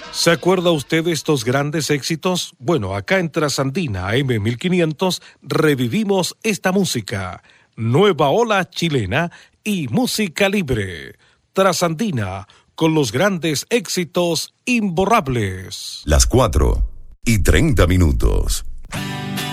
¿Se acuerda usted de estos grandes éxitos? Bueno, acá en Trasandina M1500 revivimos esta música. Nueva ola chilena y música libre. Trasandina, con los grandes éxitos imborrables. Las 4:30.